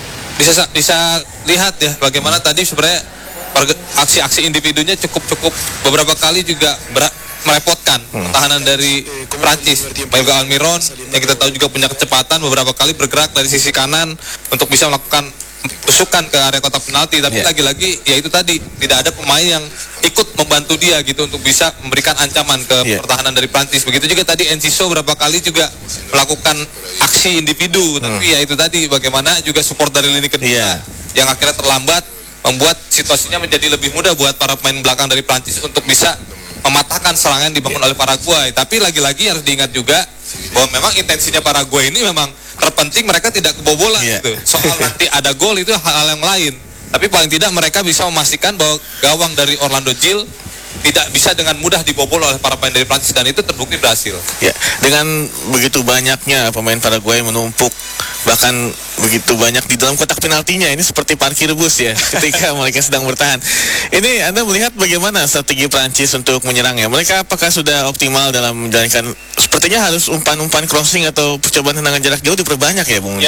bisa lihat ya bagaimana tadi sebenarnya aksi-aksi individunya cukup beberapa kali juga merepotkan pertahanan dari Prancis. Miguel Almiron yang kita tahu juga punya kecepatan, beberapa kali bergerak dari sisi kanan untuk bisa melakukan tusukan ke area kotak penalti. Tapi lagi-lagi ya itu tadi tidak ada pemain yang ikut membantu dia gitu untuk bisa memberikan ancaman ke pertahanan dari Prancis. Begitu juga tadi Enciso beberapa kali juga melakukan aksi individu, tapi ya itu tadi bagaimana juga support dari lini kedua yang akhirnya terlambat, membuat situasinya menjadi lebih mudah buat para pemain belakang dari Prancis untuk bisa mematahkan serangan dibangun oleh Paraguay. Tapi lagi-lagi harus diingat juga bahwa memang intensinya Paraguay ini memang terpenting mereka tidak kebobolan gitu. Soal nanti ada gol itu hal yang lain. Tapi paling tidak mereka bisa memastikan bahwa gawang dari Orlando Gil tidak bisa dengan mudah dibobol oleh para pemain dari Prancis, dan itu terbukti berhasil. Dengan begitu banyaknya pemain Paraguay menumpuk, bahkan begitu banyak di dalam kotak penaltinya, ini seperti parkir bus ya ketika mereka sedang bertahan. Ini Anda melihat bagaimana strategi Prancis untuk menyerangnya? Mereka apakah sudah optimal dalam menjalankan, sepertinya harus umpan-umpan crossing atau percobaan tendangan jarak jauh diperbanyak ya, Bung?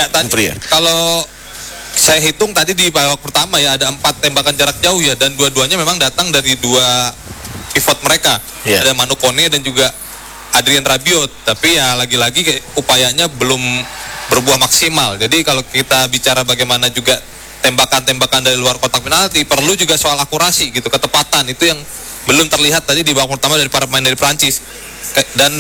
Kalau saya hitung tadi di babak pertama ada 4 tembakan jarak jauh dan dua-duanya memang datang dari 2 pivot mereka. Ada Manu Kone dan juga Adrien Rabiot. Tapi lagi-lagi upayanya belum berbuah maksimal. Jadi kalau kita bicara bagaimana juga tembakan-tembakan dari luar kotak penalti, perlu juga soal akurasi gitu, ketepatan itu yang belum terlihat tadi di babak pertama dari para pemain dari Prancis. Dan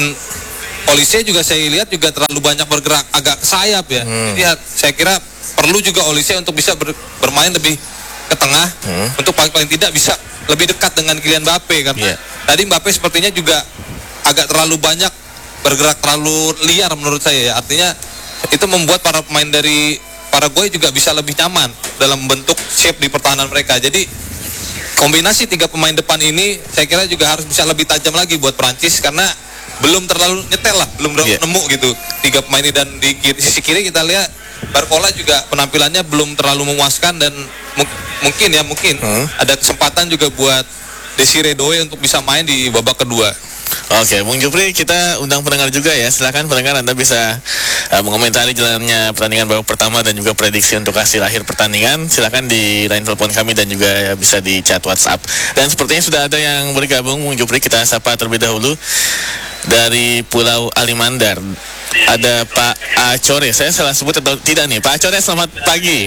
Olise juga saya lihat juga terlalu banyak bergerak agak ke sayap ya. Jadi saya kira perlu juga Olise untuk bisa bermain lebih ke tengah untuk paling tidak bisa lebih dekat dengan Kylian Mbappe karena tadi Mbappe sepertinya juga agak terlalu banyak bergerak, terlalu liar menurut saya ya. Artinya itu membuat para pemain dari Paraguay juga bisa lebih nyaman dalam bentuk shape di pertahanan mereka. Jadi kombinasi 3 pemain depan ini saya kira juga harus bisa lebih tajam lagi buat Prancis karena belum terlalu nyetel lah, belum nemu gitu 3 pemain ini. Dan di sisi kiri kita lihat Barcola juga penampilannya belum terlalu memuaskan dan mungkin ada kesempatan juga buat Desiree Doué untuk bisa main di babak kedua. Oke, Bung Jupri, kita undang pendengar juga ya. Silakan pendengar, Anda bisa mengomentari jalannya pertandingan babak pertama dan juga prediksi untuk hasil akhir pertandingan. Silakan di line telepon kami dan juga bisa di chat WhatsApp. Dan sepertinya sudah ada yang bergabung, Bung Jupri, kita sapa terlebih dahulu dari Pulau Alimandar. Ada Pak Acore, saya salah sebut atau tidak nih? Pak Acore, selamat pagi.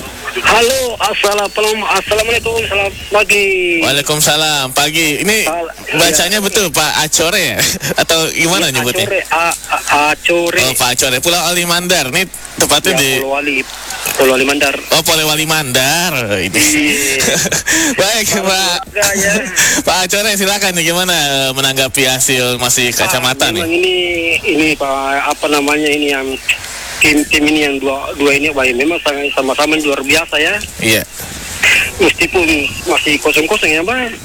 Halo, assalamualaikum, selamat pagi. Waalaikumsalam, pagi. Ini bacanya betul Pak Acore ya? Atau gimana nyebutnya? Acore. Oh, Pak Acore, Pulau Alimandar. Ini Tepatnya di Polewali Mandar. Oh, Polewali Mandar. Ini. Baik, Pak. Ya. Pak Acore, silakan nih, gimana menanggapi hasil masih kacamata nih? Ini Pak, apa namanya ini yang tim ini yang dua ini baik, memang sama-sama luar biasa ya. Iya. Meskipun masih kosong-kosong ya, Pak.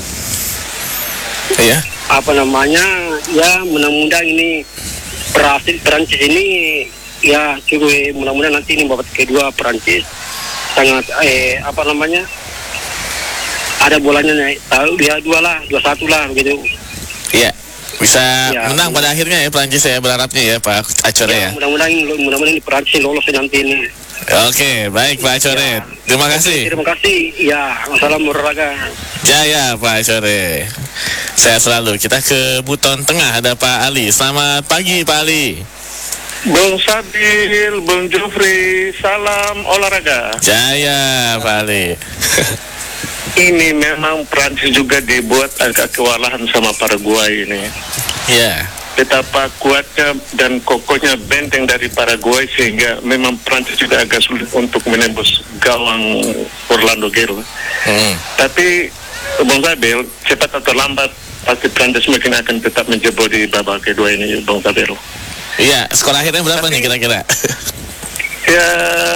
Iya. Apa namanya? Ya, mudah-mudahan ini berhasil Perancis ini ya cukup, mudah-mudahan nanti ini babak kedua Perancis sangat apa namanya? Ada bolanya tahu dia 2-1 lah begitu. Iya. Bisa Ya, menang pada akhirnya ya Prancis, saya berharapnya ya Pak Acore ya. Mudah-mudahan ini Perancis lolos nanti ini. Oke, baik Pak Acore. Ya. Terima kasih. Terima kasih. Ya, salam olahraga. Jaya Pak Acore. Saya selalu. Kita ke Buton Tengah, ada Pak Ali. Selamat pagi Pak Ali. Bung Sabil, Bung Jufri, salam olahraga. Jaya Pak Ali. Ini memang Prancis juga dibuat agak kewalahan sama Paraguay ini. Ya. Betapa kuatnya dan kokohnya benteng dari Paraguay sehingga memang Prancis juga agak sulit untuk menembus gawang Orlando Gil. Tapi Bung Sabil, cepat atau lambat pasti Prancis mungkin akan tetap menjebol di babak kedua ini, Bung Sabil. Iya, skor akhirnya berapa nih kira-kira? Ya,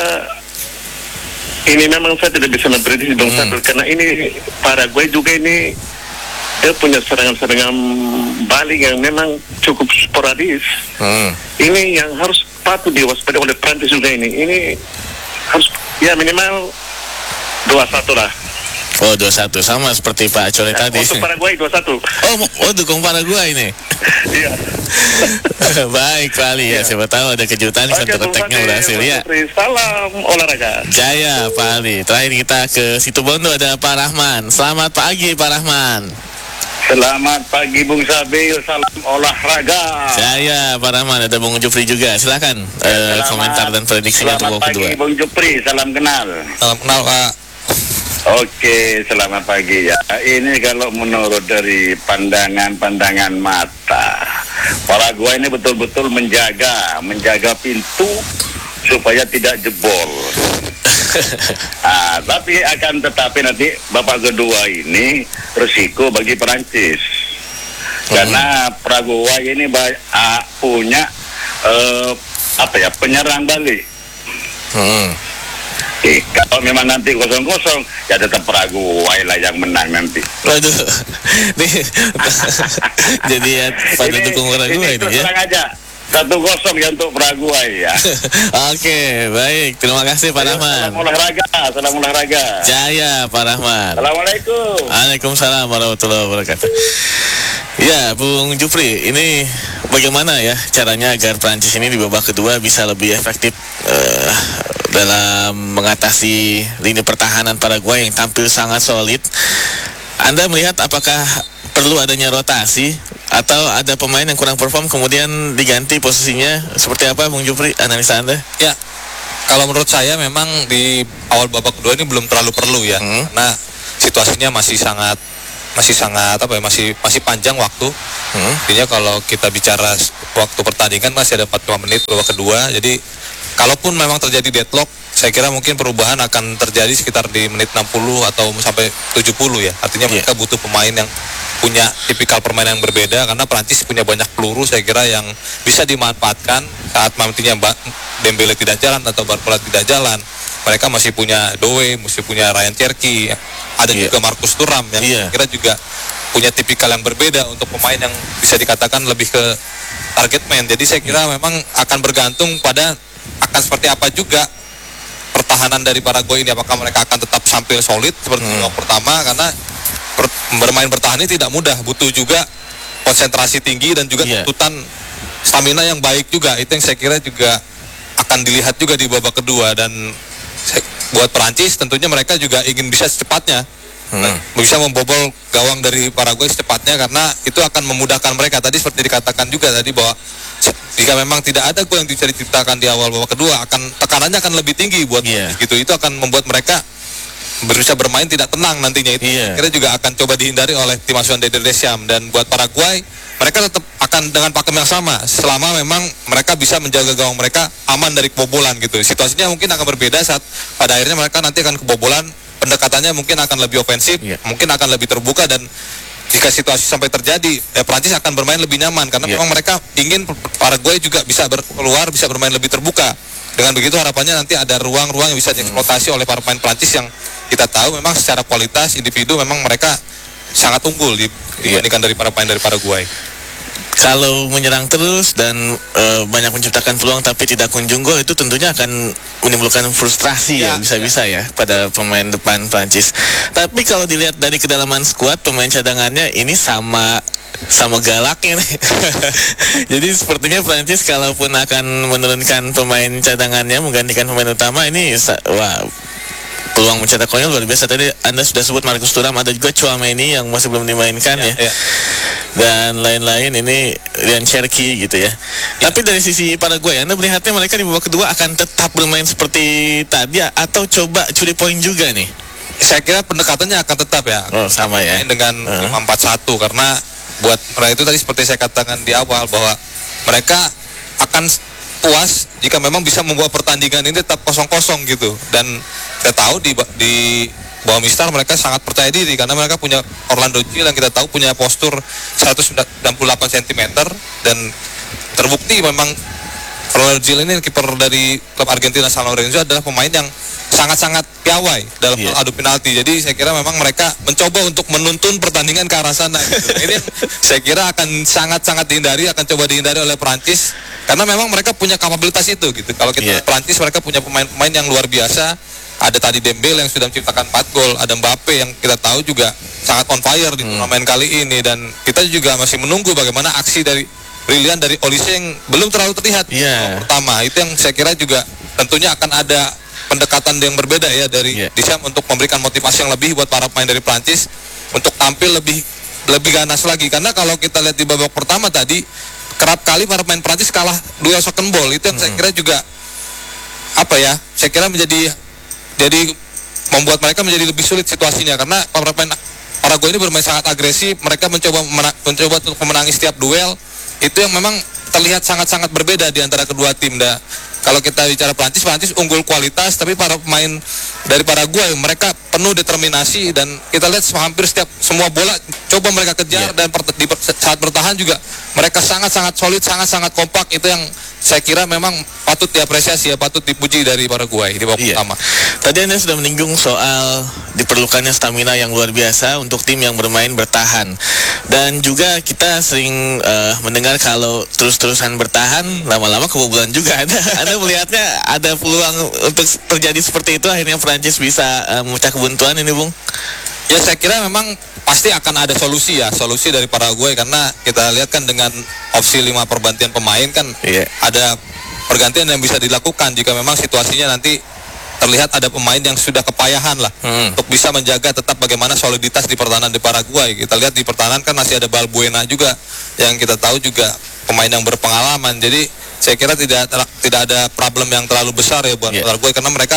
ini memang saya tidak bisa memprediksi Bung Sabil, karena ini Paraguay juga ini dia punya serangan-serangan balik yang memang cukup sporadis. Ini yang harus patut diwaspadai oleh Prancis juga ini. Ini harus ya minimal 2-1 lah. Oh, 2-1 sama seperti Pak Acore tadi. Untuk Paraguay 2-1. Oh, dukung Paraguay ini. Iya. Baik Pak Ali ya, siapa tahu ada kejutan center attack-nya berhasil ya. Salam olahraga. Jaya Pak Ali. Terakhir kita ke Situbondo, ada Pak Rahman. Selamat pagi Pak Rahman. Selamat pagi Bung Sabil, salam olahraga. Jaya Pak Rahman, ada Bung Jufri juga. Silakan komentar dan prediksinya untuk babak kedua. Selamat pagi Bung Jufri, salam kenal. Salam kenal Pak. Oke, selamat pagi ya. Ini kalau menurut dari pandangan mata, Paraguay ini betul-betul menjaga pintu supaya tidak jebol. Tetapi nanti babak kedua ini resiko bagi Perancis. Karena Paraguay ini punya penyerang balik. Kalau memang nanti 0-0 ya tetap Paraguay lah yang menang nanti. Waduh, nih jadi ya pada dukung Paraguay ini ya. Terang aja 1-0 ya untuk Paraguay ya. Oke, baik, terima kasih Pak Rahman. Salam olahraga. Jaya Pak Rahman. Assalamualaikum. Waalaikumsalam warahmatullahi wabarakatuh. Ya, Bung Jufri, ini bagaimana ya caranya agar Prancis ini di babak kedua bisa lebih efektif dalam mengatasi lini pertahanan Paraguay yang tampil sangat solid? Anda melihat apakah perlu adanya rotasi atau ada pemain yang kurang perform kemudian diganti posisinya? Seperti apa Bung Jufri, analisa Anda? Ya, kalau menurut saya memang di awal babak kedua ini belum terlalu perlu ya, karena situasinya masih sangat masih panjang waktu. Artinya kalau kita bicara waktu pertandingan masih ada 45 menit babak kedua. Jadi kalaupun memang terjadi deadlock, saya kira mungkin perubahan akan terjadi sekitar di menit 60 atau sampai 70 ya. Artinya mereka butuh pemain yang punya tipikal permainan yang berbeda, karena Prancis punya banyak peluru saya kira yang bisa dimanfaatkan saat nantinya Dembele tidak jalan atau Barcola tidak jalan. Mereka masih punya Doe, masih punya Ryan Cherki, ada juga Marcus Thuram yang kira juga punya tipikal yang berbeda untuk pemain yang bisa dikatakan lebih ke target man. Jadi saya kira memang akan bergantung pada akan seperti apa juga pertahanan dari Paraguay ini, apakah mereka akan tetap tampil solid seperti babak pertama, karena bermain bertahan ini tidak mudah, butuh juga konsentrasi tinggi dan juga tuntutan stamina yang baik juga. Itu yang saya kira juga akan dilihat juga di babak kedua. Dan buat Perancis tentunya mereka juga ingin bisa secepatnya bisa membobol gawang dari Paraguay secepatnya, karena itu akan memudahkan mereka. Tadi seperti dikatakan juga tadi bahwa jika memang tidak ada gol yang bisa diciptakan di awal babak kedua, tekanannya akan lebih tinggi buat gitu. Itu akan membuat mereka bisa bermain tidak tenang nantinya. Itu kira juga akan coba dihindari oleh tim asuhan Didier Deschamps. Dan buat Paraguay mereka tetap akan dengan pakem yang sama selama memang mereka bisa menjaga gawang mereka aman dari kebobolan gitu. Situasinya mungkin akan berbeda saat pada akhirnya mereka nanti akan kebobolan, pendekatannya mungkin akan lebih ofensif, mungkin akan lebih terbuka, dan jika situasi sampai terjadi, Prancis akan bermain lebih nyaman karena memang mereka ingin Paraguay juga bisa keluar, bisa bermain lebih terbuka. Dengan begitu harapannya nanti ada ruang-ruang yang bisa dieksploitasi oleh para pemain Prancis yang kita tahu memang secara kualitas individu memang mereka sangat unggul dibandingkan dari para pemain dari Paraguay. Kalau menyerang terus dan banyak menciptakan peluang tapi tidak kunjung gol, itu tentunya akan menimbulkan frustrasi ya bisa-bisa ya pada pemain depan Prancis. Tapi kalau dilihat dari kedalaman skuad, pemain cadangannya ini sama galaknya nih. Jadi sepertinya Prancis kalaupun akan menurunkan pemain cadangannya menggantikan pemain utama ini peluang mencetak golnya luar biasa. Tadi Anda sudah sebut Marcus Thuram, ada juga Tchouaméni yang masih belum dimainkan ya. Dan lain-lain, ini Ryan Cherki gitu ya. Tapi dari sisi Paraguay, Anda melihatnya mereka di babak kedua akan tetap bermain seperti tadi atau coba curi poin juga nih? Saya kira pendekatannya akan tetap ya. Sama ya. Dengan 5-4-1 karena buat mereka itu tadi seperti saya katakan di awal bahwa mereka akan puas jika memang bisa membuat pertandingan ini tetap 0-0 gitu. Dan kita tahu di bawah Mistar mereka sangat percaya diri karena mereka punya Orlando Gil yang kita tahu punya postur 198 cm, dan terbukti memang Orlando Gil ini kiper dari klub Argentina San Lorenzo adalah pemain yang sangat-sangat piawai dalam adu penalti. Jadi saya kira memang mereka mencoba untuk menuntun pertandingan ke arah sana gitu. Ini saya kira akan sangat-sangat akan coba dihindari oleh Prancis karena memang mereka punya kapabilitas itu gitu. Kalau kita lihat Prancis, mereka punya pemain-pemain yang luar biasa. Ada tadi Dembele yang sudah menciptakan 4 gol, ada Mbappe yang kita tahu juga sangat on fire di turnamen kali ini, dan kita juga masih menunggu bagaimana aksi dari brilian dari Olise yang belum terlalu terlihat pertama. Itu yang saya kira juga tentunya akan ada pendekatan yang berbeda ya dari Deschamps untuk memberikan motivasi yang lebih buat para pemain dari Prancis untuk tampil lebih ganas lagi, karena kalau kita lihat di babak pertama tadi kerap kali para pemain Prancis kalah duel second ball. Itu yang saya kira juga saya kira jadi membuat mereka menjadi lebih sulit situasinya karena para pemain Paraguay ini bermain sangat agresif. Mereka mencoba untuk memenangi setiap duel. Itu yang memang terlihat sangat-sangat berbeda di antara kedua tim. Kalau kita bicara Prancis unggul kualitas, tapi para pemain dari Paraguay mereka penuh determinasi, dan kita lihat hampir semua bola coba mereka kejar, dan saat bertahan juga mereka sangat-sangat solid, sangat-sangat kompak. Itu yang saya kira memang patut diapresiasi patut dipuji dari Paraguay di babak pertama. Tadi Anda sudah menyinggung soal diperlukannya stamina yang luar biasa untuk tim yang bermain bertahan, dan juga kita sering mendengar kalau terus-terusan bertahan lama-lama kebobolan juga ada. Anda melihatnya ada peluang untuk terjadi seperti itu, akhirnya Prancis bisa memecah kebuntuan ini, Bung? Ya, saya kira memang pasti akan ada solusi dari Paraguay, karena kita lihat kan dengan opsi 5 pergantian pemain kan ada pergantian yang bisa dilakukan jika memang situasinya nanti terlihat ada pemain yang sudah kepayahan lah untuk bisa menjaga tetap bagaimana soliditas di pertahanan di Paraguay. Kita lihat di pertahanan kan masih ada Balbuena juga yang kita tahu juga pemain yang berpengalaman. Jadi saya kira tidak ada problem yang terlalu besar ya buat Paraguay, karena mereka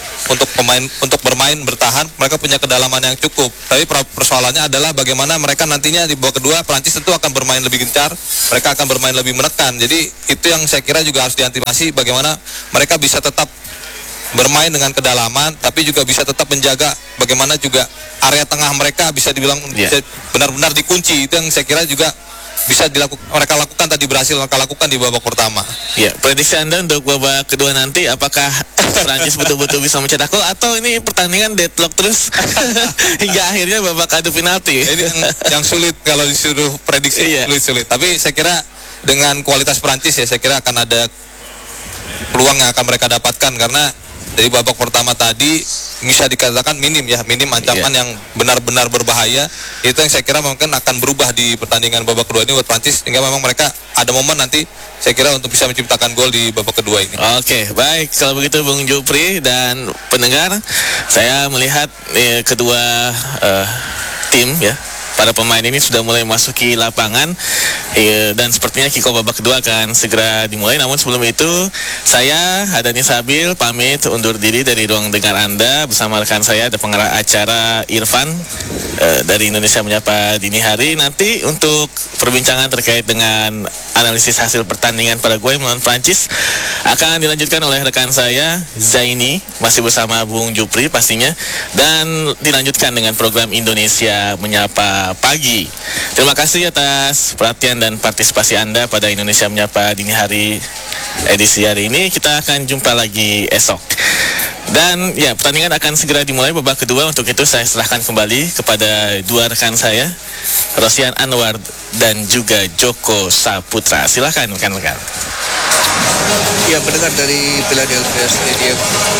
untuk bermain bertahan mereka punya kedalaman yang cukup. Tapi persoalannya adalah bagaimana mereka nantinya di babak kedua Prancis tentu akan bermain lebih gencar, mereka akan bermain lebih menekan. Jadi itu yang saya kira juga harus diantisipasi, bagaimana mereka bisa tetap bermain dengan kedalaman tapi juga bisa tetap menjaga bagaimana juga area tengah mereka bisa dibilang benar-benar dikunci. Itu yang saya kira juga bisa mereka lakukan di babak pertama. Ya, prediksi Anda untuk babak kedua nanti, apakah Prancis betul-betul bisa mencetak gol atau ini pertandingan deadlock terus hingga akhirnya babak adu penalti? Ini yang sulit kalau disuruh prediksi, sulit. Tapi saya kira dengan kualitas Prancis saya kira akan ada peluang yang akan mereka dapatkan, karena dari babak pertama tadi bisa dikatakan minim ancaman yang benar-benar berbahaya. Itu yang saya kira mungkin akan berubah di pertandingan babak kedua ini buat Prancis, sehingga memang mereka ada momen nanti saya kira untuk bisa menciptakan gol di babak kedua ini. Oke, baik, kalau begitu Bung Jupri dan pendengar, saya melihat kedua tim para pemain ini sudah mulai masuki lapangan dan sepertinya kick off babak kedua akan segera dimulai. Namun sebelum itu saya Hadani Sabil pamit undur diri dari ruang dengar Anda. Bersama rekan saya ada pengarah acara Irfan dari Indonesia Menyapa Dini Hari. Nanti untuk perbincangan terkait dengan analisis hasil pertandingan Paraguay melawan Prancis akan dilanjutkan oleh rekan saya Zaini, masih bersama Bung Jupri pastinya, dan dilanjutkan dengan program Indonesia Menyapa Pagi. Terima kasih atas perhatian dan partisipasi Anda pada Indonesia Menyapa Dini Hari edisi hari ini. Kita akan jumpa lagi esok. Dan ya, pertandingan akan segera dimulai babak kedua. Untuk itu saya serahkan kembali kepada dua rekan saya, Rosian Anwar dan juga Joko Saputra. Silakan rekan-rekan. Ya, pendengar dari Philadelphia Stadium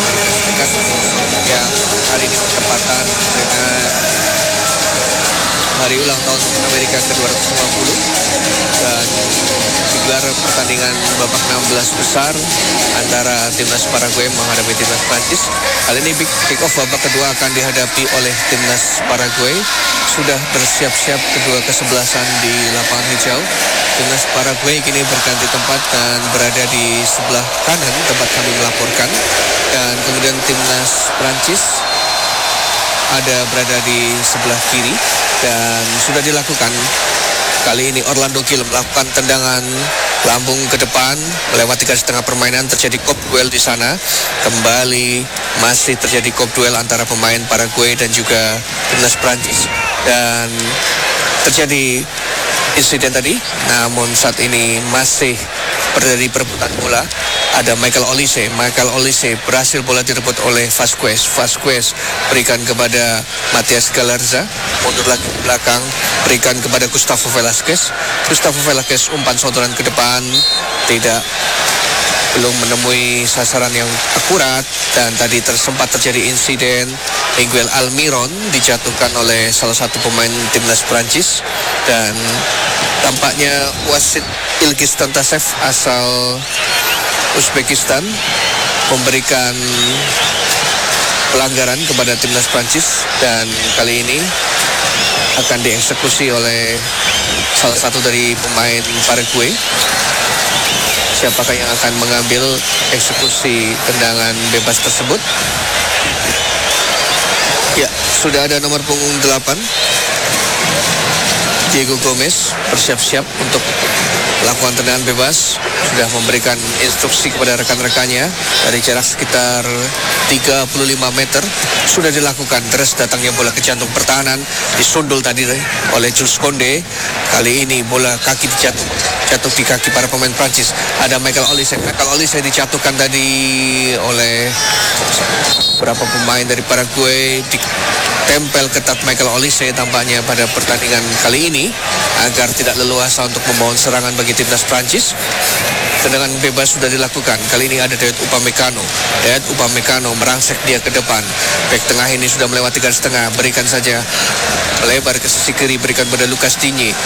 yang hari ini bertepatan dengan hari ulang tahun Amerika ke-250 dan digelar pertandingan babak 16 besar antara timnas Paraguay menghadapi timnas Prancis. Kali ini kick off babak kedua akan dihadapi oleh timnas Paraguay. Sudah bersiap-siap kedua kesebelasan di lapangan hijau. Timnas Paraguay kini berganti tempat dan berada di sebelah kanan tempat kami melaporkan, dan kemudian timnas Prancis berada di sebelah kiri. Dan sudah dilakukan kali ini Orlando Gil melakukan tendangan lambung ke depan melewati garis tengah permainan. Terjadi kop duel di sana. Kembali masih terjadi kop duel antara pemain Paraguay dan juga timnas Prancis, dan terjadi insiden tadi. Namun saat ini masih terjadi perebutan bola. Ada Michael Olise berhasil bola direbut oleh Vasquez berikan kepada Matias Galarza, mundur lagi ke belakang, berikan kepada Gustavo Velasquez, umpan sodoran ke depan, belum menemui sasaran yang akurat, dan tadi sempat terjadi insiden. Miguel Almiron dijatuhkan oleh salah satu pemain timnas Prancis, dan tampaknya wasit Ilgiz Tantasev asal Uzbekistan memberikan pelanggaran kepada timnas Prancis, dan kali ini akan dieksekusi oleh salah satu dari pemain Paraguay. Siapakah yang akan mengambil eksekusi tendangan bebas tersebut? Ya, sudah ada nomor punggung 8 Diego Gomez bersiap-siap untuk melakukan tendangan bebas. Sudah memberikan instruksi kepada rekan-rekannya dari jarak sekitar 35 meter. Sudah dilakukan. Terus datangnya bola ke jantung pertahanan, disundul tadi oleh Jules Koundé. Kali ini bola kaki jatuh di kaki para pemain Prancis. Ada Michael Olise dijatuhkan tadi oleh beberapa pemain dari Paraguay. Tempel ketat Michael Olise tampaknya pada pertandingan kali ini agar tidak leluasa untuk membangun serangan bagi timnas Prancis. Tendangan bebas sudah dilakukan. Kali ini ada Dayot Upamecano merangsek dia ke depan. Bek tengah ini sudah melewati garis tengah. Berikan saja melebar ke sisi kiri, berikan pada Lucas Digne.